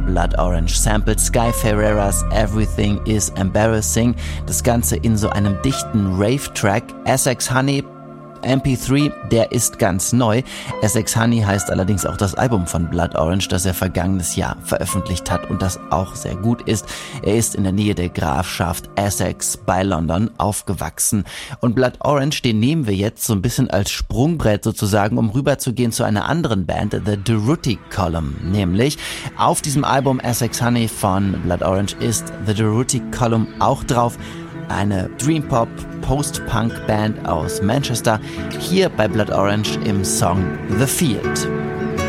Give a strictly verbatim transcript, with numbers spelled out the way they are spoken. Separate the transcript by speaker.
Speaker 1: Blood Orange, samplet Sky Ferreiras Everything is Embarrassing, das Ganze in so einem dichten Rave-Track. Essex Honey M P drei, der ist ganz neu. Essex Honey heißt allerdings auch das Album von Blood Orange, das er vergangenes Jahr veröffentlicht hat und das auch sehr gut ist. Er ist in der Nähe der Grafschaft Essex bei London aufgewachsen. Und Blood Orange, den nehmen wir jetzt so ein bisschen als Sprungbrett sozusagen, um rüberzugehen zu einer anderen Band, The Durruti Column. Nämlich auf diesem Album Essex Honey von Blood Orange ist The Durruti Column auch drauf. Eine Dream-Pop, Post-Punk-Band aus Manchester, hier bei Blood Orange im Song The Field.